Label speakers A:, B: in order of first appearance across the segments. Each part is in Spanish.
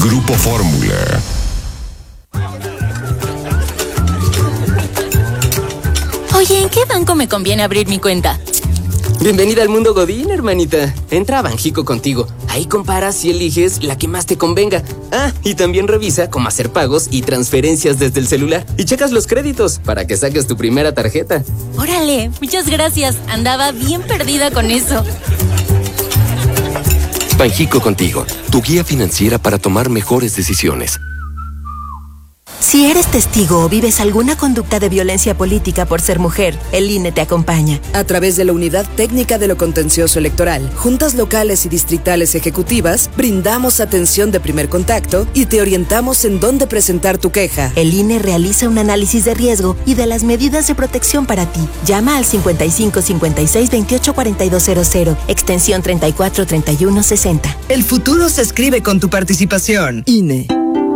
A: Grupo Fórmula.
B: Oye, ¿en qué banco me conviene abrir mi cuenta?
C: Bienvenida al mundo Godín, hermanita. Entra a Banjico contigo. Ahí comparas y eliges la que más te convenga. Ah, y también revisa cómo hacer pagos y transferencias desde el celular. Y checas los créditos para que saques tu primera tarjeta.
B: Órale, muchas gracias. Andaba bien perdida con eso.
D: Banjico contigo, tu guía financiera para tomar mejores decisiones.
E: Si eres testigo o vives alguna conducta de violencia política por ser mujer, el INE te acompaña.
F: A través de la Unidad Técnica de lo Contencioso Electoral, juntas locales y distritales ejecutivas, brindamos atención de primer contacto y te orientamos en dónde presentar tu queja.
E: El INE realiza un análisis de riesgo y de las medidas de protección para ti. Llama al 55 56 28 4200, extensión 34 31 60.
F: El futuro se escribe con tu participación. INE.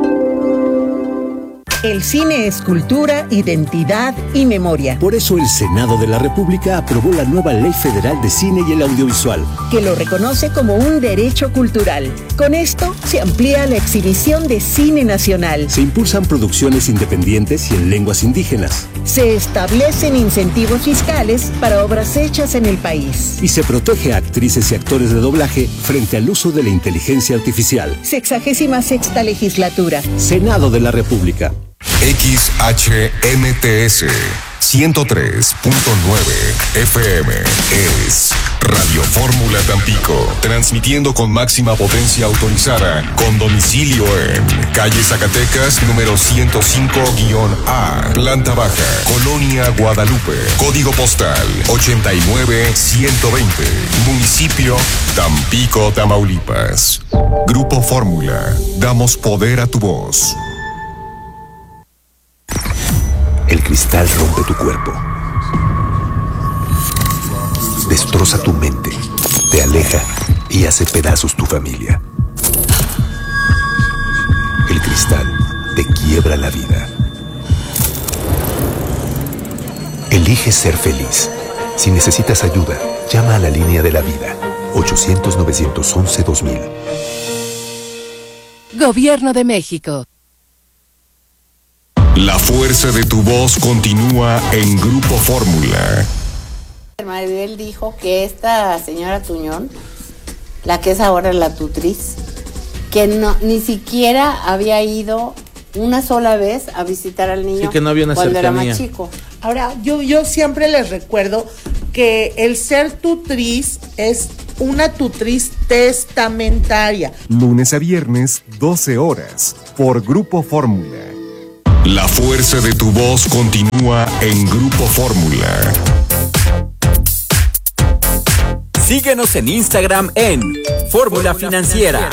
G: El cine es cultura, identidad y memoria.
H: Por eso el Senado de la República aprobó la nueva Ley Federal de Cine y el Audiovisual,
G: que lo reconoce como un derecho cultural. Con esto se amplía la exhibición de cine nacional.
H: Se impulsan producciones independientes y en lenguas indígenas.
G: Se establecen incentivos fiscales para obras hechas en el país.
H: Y se protege a actrices y actores de doblaje frente al uso de la inteligencia artificial.
G: 66ª legislatura.
H: Senado de la República.
A: XHMTS 103.9 FM es Radio Fórmula Tampico, transmitiendo con máxima potencia autorizada, con domicilio en calle Zacatecas, número 105-A, planta baja, Colonia Guadalupe, código postal 89120, municipio Tampico, Tamaulipas. Grupo Fórmula, damos poder a tu voz.
I: El cristal rompe tu cuerpo, destroza tu mente, te aleja y hace pedazos tu familia. El cristal te quiebra la vida. Elige ser feliz. Si necesitas ayuda, llama a la línea de la vida, 800-911-2000.
J: Gobierno de México.
A: La fuerza de tu voz continúa en Grupo Fórmula.
K: Maribel dijo que esta señora Tuñón, la que es ahora la tutriz, que no, ni siquiera había ido una sola vez a visitar al niño,
L: sí, que no había una
K: cuando
L: cercanía.
K: Era más chico.
M: Ahora, yo siempre les recuerdo que el ser tutriz es una tutriz testamentaria.
A: Lunes a viernes, 12 horas, por Grupo Fórmula. La fuerza de tu voz continúa en Grupo Fórmula.
N: Síguenos en Instagram en Fórmula Financiera.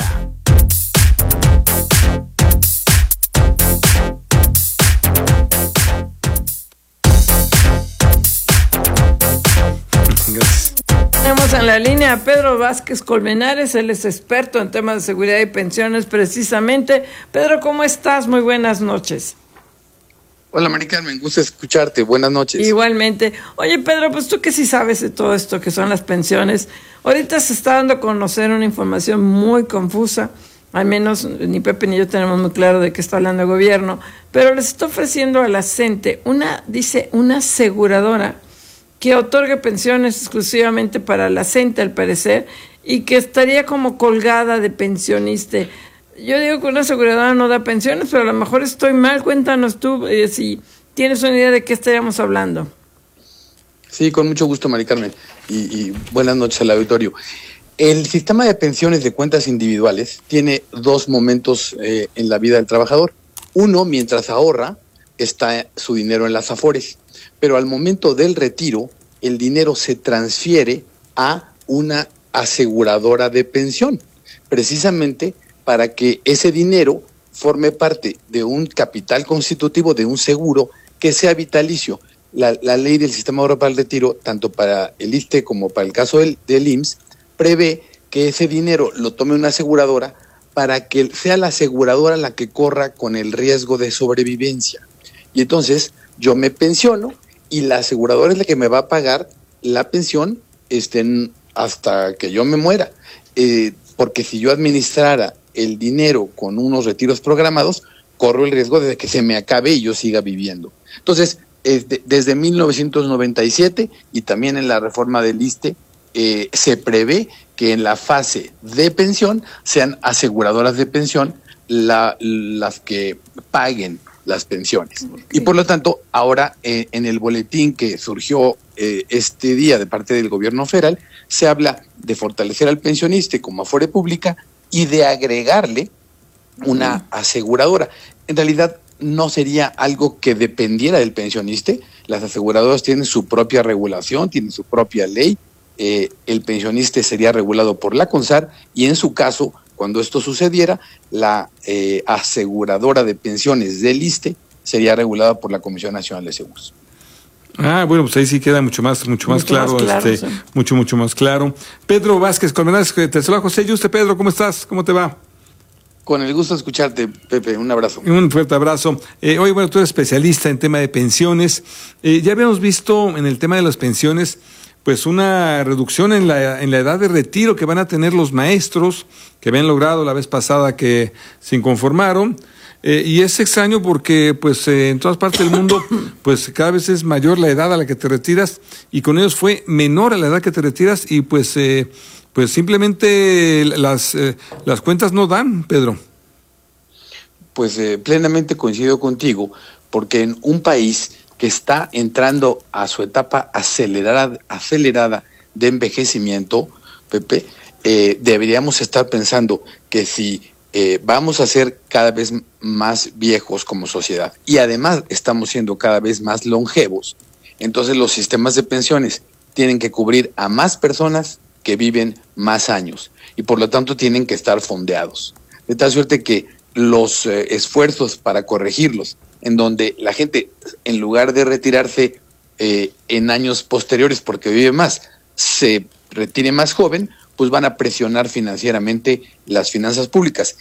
O: Tenemos en la línea a Pedro Vázquez Colmenares, él es experto en temas de seguridad y pensiones precisamente. Pedro, ¿cómo estás? Muy buenas noches.
P: Hola, Mari Carmen, gusto escucharte. Buenas noches.
O: Igualmente. Oye, Pedro, pues tú que sí sabes de todo esto que son las pensiones, ahorita se está dando a conocer una información muy confusa, al menos ni Pepe ni yo tenemos muy claro de qué está hablando el gobierno, pero les está ofreciendo a la gente una aseguradora que otorgue pensiones exclusivamente para la gente, al parecer, y que estaría como colgada de pensionista. Yo digo que una aseguradora no da pensiones, pero a lo mejor estoy mal. Cuéntanos tú si tienes una idea de qué estaríamos hablando.
P: Sí, con mucho gusto, Mari Carmen, y buenas noches al auditorio. El sistema de pensiones de cuentas individuales tiene dos momentos en la vida del trabajador. Uno, mientras ahorra, está su dinero en las Afores, pero al momento del retiro, el dinero se transfiere a una aseguradora de pensión, precisamente para que ese dinero forme parte de un capital constitutivo, de un seguro que sea vitalicio. La ley del Sistema Ahorro para el Retiro, tanto para el ISSSTE como para el caso del IMSS, prevé que ese dinero lo tome una aseguradora para que sea la aseguradora la que corra con el riesgo de sobrevivencia. Y entonces yo me pensiono y la aseguradora es la que me va a pagar la pensión hasta que yo me muera. Porque si yo administrara el dinero con unos retiros programados, corro el riesgo de que se me acabe y yo siga viviendo. Entonces, desde 1997 y también en la reforma del ISSSTE, se prevé que en la fase de pensión sean aseguradoras de pensión las que paguen las pensiones. Y por lo tanto, ahora en el boletín que surgió este día de parte del gobierno federal, se habla de fortalecer al pensionista como afore pública y de agregarle una aseguradora. En realidad no sería algo que dependiera del pensionista. Las aseguradoras tienen su propia regulación, tienen su propia ley. El pensionista sería regulado por la CONSAR y en su caso, cuando esto sucediera, la aseguradora de pensiones del ISSSTE sería regulada por la Comisión Nacional de Seguros.
J: Bueno, pues ahí sí queda mucho más claro, sí. mucho más claro. Pedro Vázquez, Colmenares, te saluda José Yuste. Pedro, ¿cómo estás? ¿Cómo te va?
P: Con el gusto de escucharte, Pepe, un abrazo.
J: Un fuerte abrazo. Oye, bueno, tú eres especialista en tema de pensiones. Ya habíamos visto en el tema de las pensiones, pues una reducción en la edad de retiro que van a tener los maestros, que habían logrado la vez pasada que se inconformaron. Y es extraño porque pues en todas partes del mundo pues cada vez es mayor la edad a la que te retiras y con ellos fue menor a la edad que te retiras y pues simplemente las cuentas no dan, Pedro.
P: Pues plenamente coincido contigo, porque en un país que está entrando a su etapa acelerada de envejecimiento, Pepe, deberíamos estar pensando que si vamos a ser cada vez más viejos como sociedad y además estamos siendo cada vez más longevos, entonces los sistemas de pensiones tienen que cubrir a más personas que viven más años y por lo tanto tienen que estar fondeados. De tal suerte que los esfuerzos para corregirlos, en donde la gente, en lugar de retirarse en años posteriores porque vive más, se retire más joven, pues van a presionar financieramente las finanzas públicas.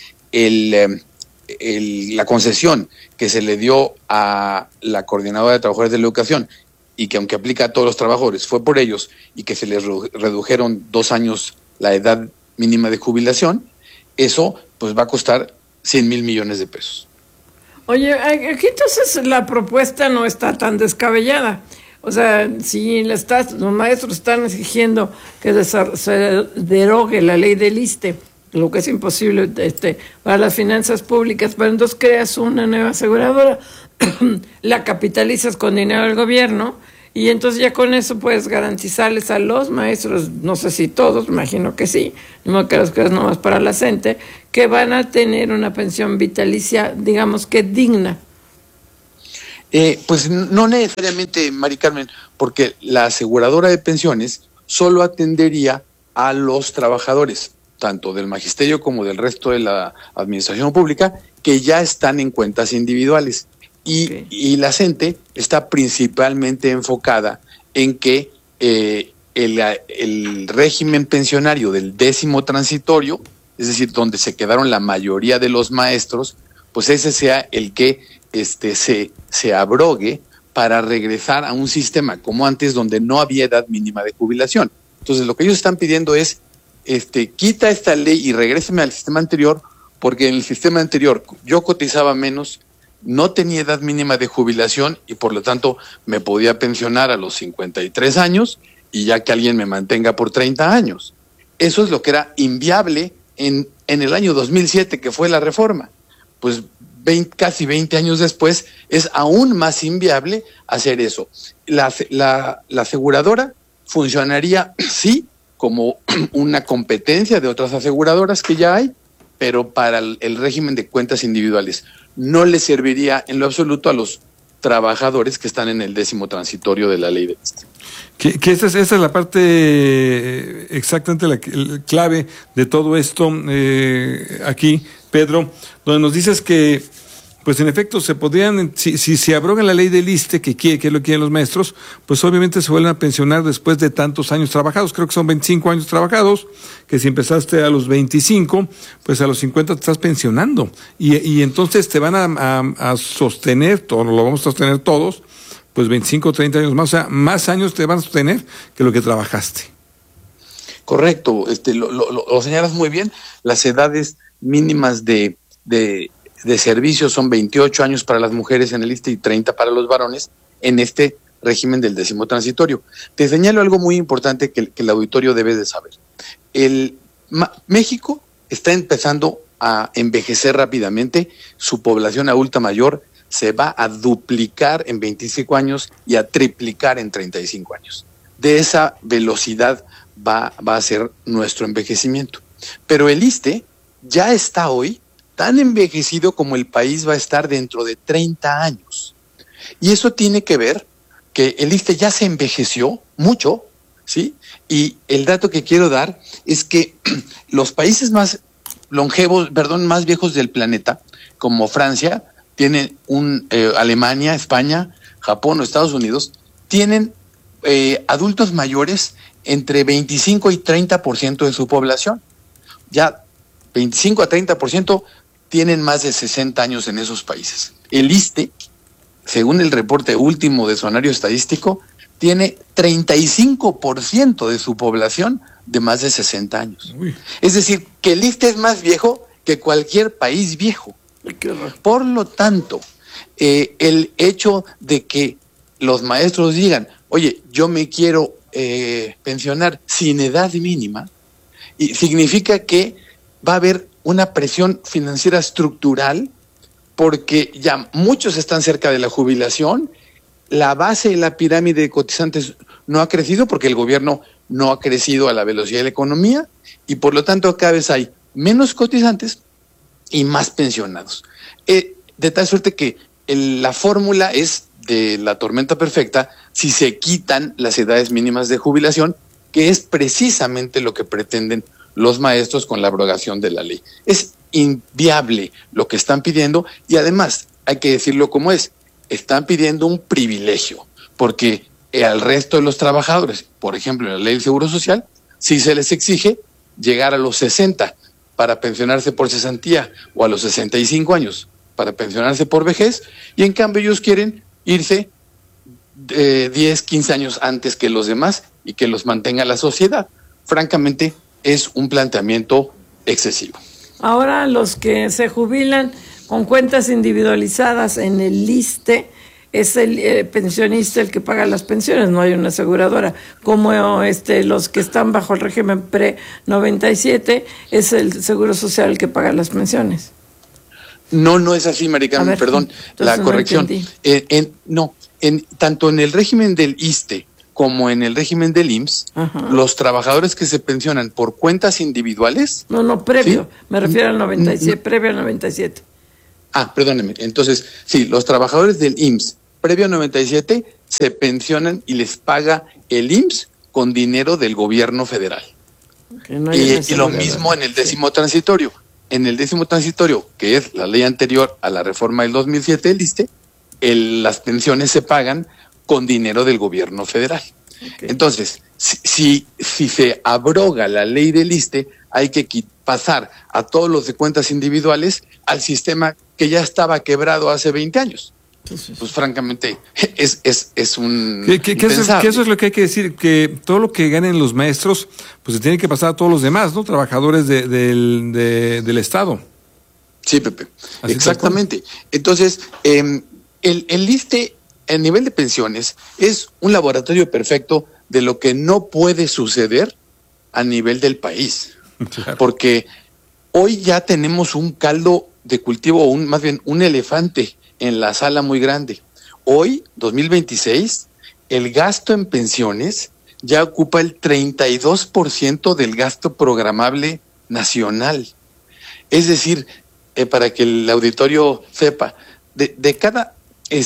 P: La concesión que se le dio a la Coordinadora de Trabajadores de la Educación y que aunque aplica a todos los trabajadores, fue por ellos y que se les redujeron 2 años la edad mínima de jubilación, eso pues va a costar 100,000 millones de pesos.
O: Oye, aquí entonces la propuesta no está tan descabellada. O sea, si los maestros están exigiendo que se derogue la ley del ISSSTE, lo que es imposible para las finanzas públicas, pero entonces creas una nueva aseguradora, la capitalizas con dinero del gobierno y entonces ya con eso puedes garantizarles a los maestros, no sé si todos, imagino que sí, no creo que es nomás para la gente, que van a tener una pensión vitalicia, digamos que digna.
P: Pues no necesariamente, Mari Carmen, porque la aseguradora de pensiones solo atendería a los trabajadores, tanto del magisterio como del resto de la administración pública, que ya están en cuentas individuales. Y la CENTE está principalmente enfocada en que el régimen pensionario del 10º transitorio, es decir, donde se quedaron la mayoría de los maestros, pues ese sea el que se abrogue para regresar a un sistema como antes donde no había edad mínima de jubilación. Entonces lo que ellos están pidiendo es quita esta ley y regréseme al sistema anterior, porque en el sistema anterior yo cotizaba menos, no tenía edad mínima de jubilación y por lo tanto me podía pensionar a los 53 años y ya que alguien me mantenga por 30 años. Eso es lo que era inviable en el año 2007, que fue la reforma. Pues casi 20 años después es aún más inviable hacer eso. La aseguradora funcionaría, sí, como una competencia de otras aseguradoras que ya hay, pero para el régimen de cuentas individuales. No le serviría en lo absoluto a los trabajadores que están en el 10º transitorio de la ley de ISSSTE.
J: Que esa es la parte exactamente la clave de todo esto aquí, Pedro, donde nos dices que pues en efecto se podrían, si se abroga la ley del ISSSTE, que es lo que quieren los maestros, pues obviamente se vuelven a pensionar después de tantos años trabajados. Creo que son 25 años trabajados, que si empezaste a los 25, pues a los 50 te estás pensionando. Y entonces te van a sostener, todo lo vamos a sostener todos, pues 25 o 30 años más, o sea, más años te van a sostener que lo que trabajaste.
P: Correcto, lo señalas muy bien. Las edades mínimas de servicios son 28 años para las mujeres en el ISSSTE y 30 para los varones en este régimen del 10º transitorio. Te señalo algo muy importante que el auditorio debe de saber. México está empezando a envejecer rápidamente, su población adulta mayor se va a duplicar en 25 años y a triplicar en 35 años. De esa velocidad va a ser nuestro envejecimiento. Pero el ISSSTE ya está hoy tan envejecido como el país va a estar dentro de 30 años. Y eso tiene que ver que el ISSSTE ya se envejeció mucho, ¿sí? Y el dato que quiero dar es que los países más más viejos del planeta, como Francia, tienen Alemania, España, Japón o Estados Unidos, tienen adultos mayores entre 25 y 30% de su población. Ya 25 a 30% tienen más de 60 años en esos países. El ISSSTE, según el reporte último de Sonario Estadístico, tiene 35% de su población de más de 60 años. Uy. Es decir, que el ISSSTE es más viejo que cualquier país viejo. Por lo tanto, el hecho de que los maestros digan, oye, yo me quiero pensionar sin edad mínima, y significa que va a haber una presión financiera estructural porque ya muchos están cerca de la jubilación, la base de la pirámide de cotizantes no ha crecido porque el gobierno no ha crecido a la velocidad de la economía y por lo tanto cada vez hay menos cotizantes y más pensionados. De tal suerte que la fórmula es de la tormenta perfecta si se quitan las edades mínimas de jubilación, que es precisamente lo que pretenden los maestros con la abrogación de la ley. Es inviable lo que están pidiendo y además, hay que decirlo como es, están pidiendo un privilegio, porque al resto de los trabajadores, por ejemplo, en la ley del Seguro Social, sí se les exige llegar a los 60 para pensionarse por cesantía o a los 65 años para pensionarse por vejez, y en cambio ellos quieren irse 10, 15 años antes que los demás y que los mantenga la sociedad. Francamente, es un planteamiento excesivo.
O: Ahora los que se jubilan con cuentas individualizadas en el ISSSTE, es el pensionista el que paga las pensiones, no hay una aseguradora. Como los que están bajo el régimen pre-97, es el Seguro Social el que paga las pensiones.
P: No es así, Maricarmen, perdón, la corrección. Tanto en el régimen del ISSSTE como en el régimen del IMSS, los trabajadores que se pensionan por cuentas individuales...
O: previo, ¿sí? Me refiero al 97, previo al 97.
P: Perdóneme, entonces, sí, los trabajadores del IMSS, previo al 97, se pensionan y les paga el IMSS con dinero del gobierno federal. Y lo mismo en el 10º transitorio. En el 10º transitorio, que es la ley anterior a la reforma del 2007 del ISSSTE, las pensiones se pagan con dinero del gobierno federal. Entonces, si se abroga la ley del ISSSTE, hay que pasar a todos los de cuentas individuales al sistema que ya estaba quebrado hace 20 años. Pues francamente, es un...
J: Que eso es lo que hay que decir, que todo lo que ganen los maestros, pues se tiene que pasar a todos los demás, ¿no? Trabajadores del Estado.
P: Sí, Pepe, así exactamente. Entonces, el ISSSTE, a nivel de pensiones, es un laboratorio perfecto de lo que no puede suceder a nivel del país. Claro. Porque hoy ya tenemos un caldo de cultivo, o más bien un elefante en la sala muy grande. Hoy, 2026, el gasto en pensiones ya ocupa el 32% del gasto programable nacional. Es decir, para que el auditorio sepa, de cada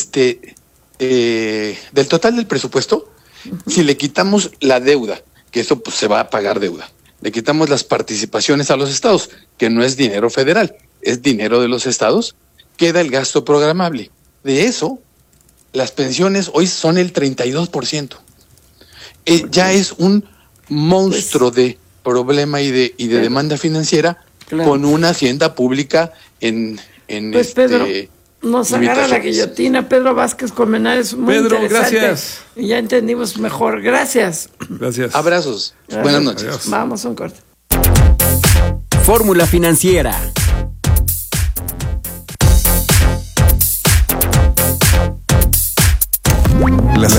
P: del total del presupuesto, si le quitamos la deuda, que eso pues se va a pagar deuda, le quitamos las participaciones a los estados, que no es dinero federal, es dinero de los estados, queda el gasto programable. De eso, las pensiones hoy son el 32%. Ya es un monstruo de problema y de demanda financiera, con una hacienda pública en
O: Pedro, nos agarra la guillotina. Pedro Vázquez Colmenares, muy interesante.
J: Gracias.
O: Y ya entendimos mejor. Gracias.
J: Gracias.
P: Abrazos. Buenas noches.
O: Adiós. Vamos a un corte.
N: Fórmula Financiera.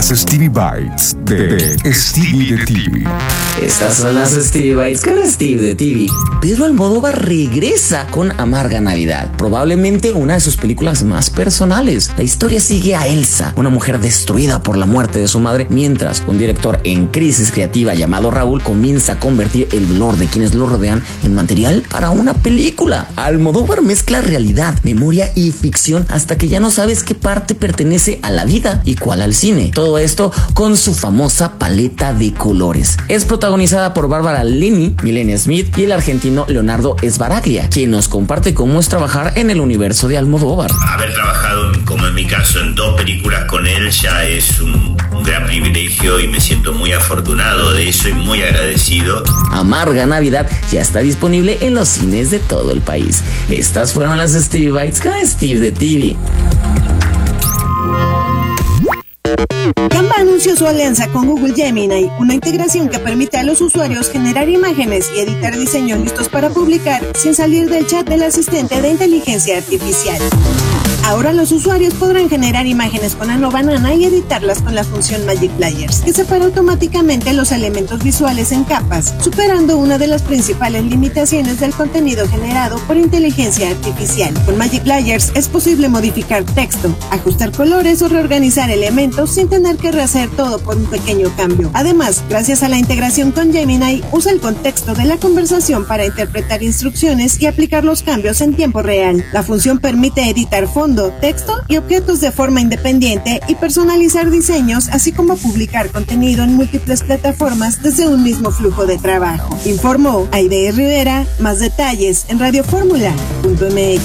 A: Stevie Bites de Stevie de TV.
L: Estas son las Stevie Bites con Steve de TV. Pedro Almodóvar regresa con Amarga Navidad, probablemente una de sus películas más personales. La historia sigue a Elsa, una mujer destruida por la muerte de su madre, mientras un director en crisis creativa llamado Raúl comienza a convertir el dolor de quienes lo rodean en material para una película. Almodóvar mezcla realidad, memoria y ficción hasta que ya no sabes qué parte pertenece a la vida y cuál al cine. Todo esto con su famosa paleta de colores. Es protagonizada por Bárbara Leni, Milena Smith y el argentino Leonardo Sbaraglia, quien nos comparte cómo es trabajar en el universo de Almodóvar.
Q: Haber trabajado, como en mi caso, en 2 películas con él ya es un gran privilegio y me siento muy afortunado de eso y muy agradecido.
L: Amarga Navidad ya está disponible en los cines de todo el país. Estas fueron las Stevie Bites con Steve de TV.
R: Canva anunció su alianza con Google Gemini, una integración que permite a los usuarios generar imágenes y editar diseños listos para publicar sin salir del chat del asistente de inteligencia artificial. Ahora los usuarios podrán generar imágenes con Ano Banana y editarlas con la función Magic Layers, que separa automáticamente los elementos visuales en capas, superando una de las principales limitaciones del contenido generado por inteligencia artificial. Con Magic Layers es posible modificar texto, ajustar colores o reorganizar elementos sin tener que rehacer todo por un pequeño cambio. Además, gracias a la integración con Gemini, usa el contexto de la conversación para interpretar instrucciones y aplicar los cambios en tiempo real. La función permite editar fondo, texto y objetos de forma independiente y personalizar diseños, así como publicar contenido en múltiples plataformas desde un mismo flujo de trabajo. Informó Aide Rivera. Más detalles en radioformula.mx.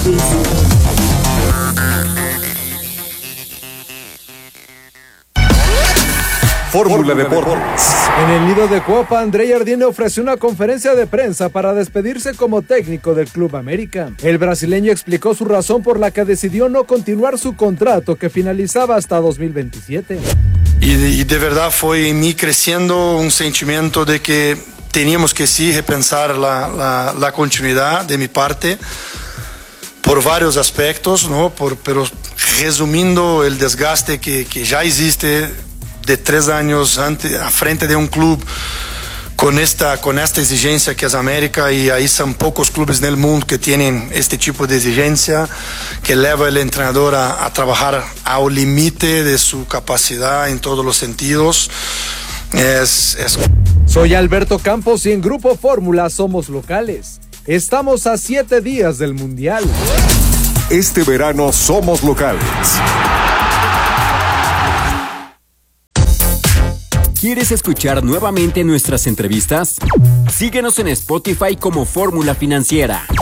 S: Fórmula Deportes. En el nido de Copa, André Jardine ofreció una conferencia de prensa para despedirse como técnico del Club América. El brasileño explicó su razón por la que decidió no continuar su contrato que finalizaba hasta 2027.
T: Y de verdad fue en mí creciendo un sentimiento de que teníamos que sí repensar la continuidad de mi parte por varios aspectos, ¿no? Pero resumiendo el desgaste que ya existe de 3 años a frente de un club con esta exigencia que es América, y ahí son pocos clubes en el mundo que tienen este tipo de exigencia que lleva al entrenador a trabajar al límite de su capacidad en todos los sentidos.
S: Soy Alberto Campos y en Grupo Fórmula somos locales. Estamos a 7 días del Mundial.
A: Este verano somos locales.
N: ¿Quieres escuchar nuevamente nuestras entrevistas? Síguenos en Spotify como Fórmula Financiera.